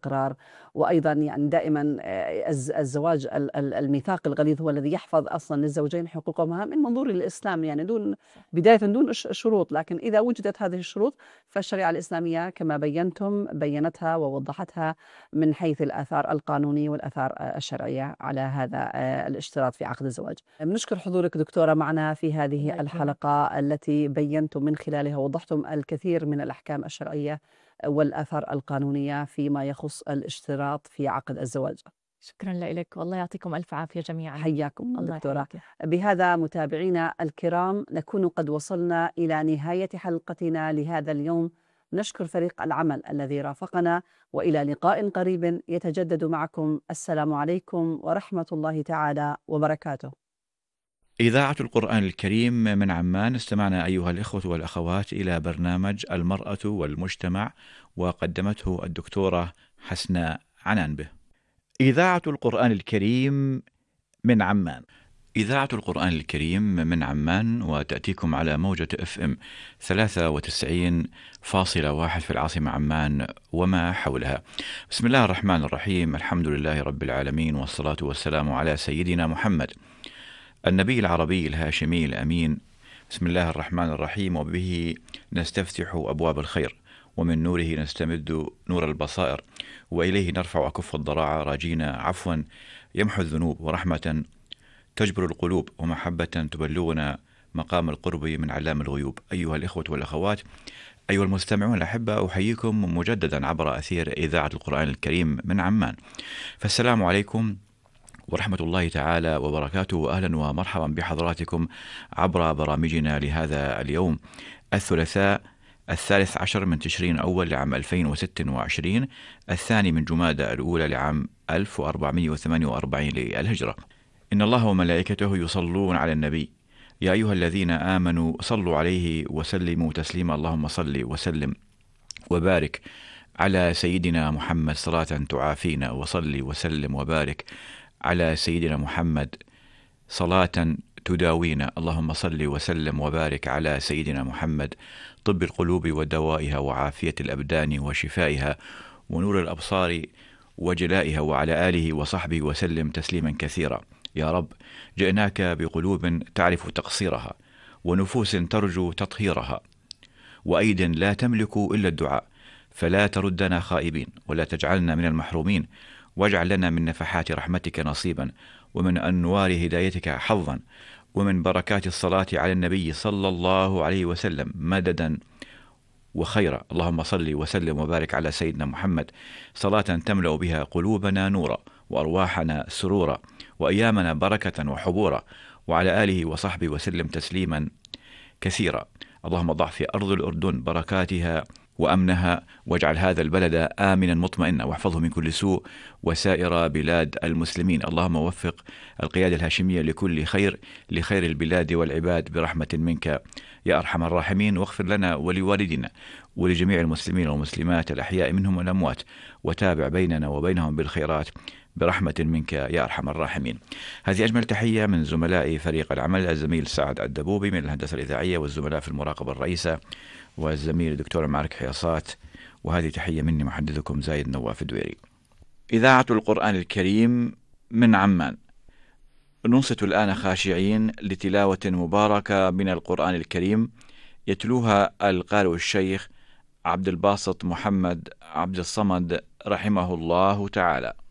والاستقرار. وأيضا يعني دائما الزواج الميثاق الغليظ هو الذي يحفظ أصلا للزوجين حقوقهما من منظور الإسلام، يعني بداية دون شروط. لكن إذا وجدت هذه الشروط فالشريعة الإسلامية كما بينتم بينتها ووضحتها من حيث الآثار القانونية والآثار الشرعية على هذا الاشتراط في عقد الزواج. بنشكر حضورك دكتورة معنا في هذه الحلقة التي بينتم من خلالها وضحتم الكثير من الأحكام الشرعية والآثار القانونية فيما يخص الاشتراط في عقد الزواج. شكرا لك، والله يعطيكم ألف عافية جميعا. حياكم الله دكتورة. يحييك. بهذا متابعينا الكرام نكون قد وصلنا إلى نهاية حلقتنا لهذا اليوم. نشكر فريق العمل الذي رافقنا، وإلى لقاء قريب يتجدد معكم. السلام عليكم ورحمة الله تعالى وبركاته. إذاعة القرآن الكريم من عمان. استمعنا أيها الإخوة والأخوات إلى برنامج المرأة والمجتمع، وقدمته الدكتورة حسناء عنان به. إذاعة القرآن الكريم من عمان. إذاعة القرآن الكريم من عمان، وتأتيكم على موجة FM 93.1 في العاصمة عمان وما حولها. بسم الله الرحمن الرحيم، الحمد لله رب العالمين، والصلاة والسلام على سيدنا محمد النبي العربي الهاشمي الأمين. بسم الله الرحمن الرحيم، وبه نستفتح أبواب الخير، ومن نوره نستمد نور البصائر، وإليه نرفع أكف الضراعة، راجينا عفوا يمحو الذنوب، ورحمة تجبر القلوب، ومحبة تبلغنا مقام القرب من علام الغيوب. أيها الإخوة والأخوات، أيها المستمعون الأحبة، أحييكم مجددا عبر أثير إذاعة القرآن الكريم من عمان. فالسلام عليكم ورحمة الله تعالى وبركاته، وأهلا ومرحبا بحضراتكم عبر برامجنا لهذا اليوم الثلاثاء 13 من تشرين أول لعام 2026، الثاني من جمادى الأولى لعام 1448 للهجرة. إن الله وملائكته يصلون على النبي، يا أيها الذين آمنوا صلوا عليه وسلموا تسليما. اللهم صل وسلم وبارك على سيدنا محمد صلاة تعافينا، وصل وسلم وبارك على سيدنا محمد صلاة تداوينا. اللهم صل وسلم وبارك على سيدنا محمد طب القلوب ودوائها، وعافية الأبدان وشفائها، ونور الأبصار وجلائها، وعلى آله وصحبه وسلم تسليما كثيرا. يا رب، جئناك بقلوب تعرف تقصيرها، ونفوس ترجو تطهيرها، وأيد لا تملك إلا الدعاء، فلا تردنا خائبين، ولا تجعلنا من المحرومين، واجعل لنا من نفحات رحمتك نصيبا، ومن أنوار هدايتك حظا، ومن بركات الصلاة على النبي صلى الله عليه وسلم مددا وخيرا. اللهم صل وسلم وبارك على سيدنا محمد صلاة تملأ بها قلوبنا نورا، وأرواحنا سرورا، وأيامنا بركة وحبورا، وعلى آله وصحبه وسلم تسليما كثيرا. اللهم ضع في أرض الأردن بركاتها وأمنها، واجعل هذا البلد آمنا مطمئنا، واحفظه من كل سوء، وسائر بلاد المسلمين. اللهم وفق القيادة الهاشمية لكل خير، لخير البلاد والعباد، برحمة منك يا أرحم الراحمين. واغفر لنا ولوالدنا ولجميع المسلمين والمسلمات الأحياء منهم والأموات، وتابع بيننا وبينهم بالخيرات برحمة منك يا أرحم الراحمين. هذه أجمل تحية من زملاء فريق العمل، الزميل سعد الدبوبي من الهندسة الإذاعية، والزملاء في المراقبة الرئيسة، والزميل الدكتور معرك حياصات. وهذه تحية مني محدثكم زايد نواف الدويري. إذاعة القرآن الكريم من عمان. ننصت الآن خاشعين لتلاوة مباركة من القرآن الكريم، يتلوها القارئ الشيخ عبد الباسط محمد عبد الصمد رحمه الله تعالى.